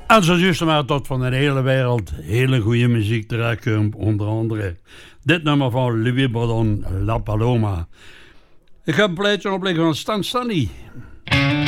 En zo juist maar tot van de hele wereld hele goede muziek terecht komt. Onder andere dit nummer van Louis Bordon, La Paloma. Ik heb een plaatje opleggen van Stan Stanley.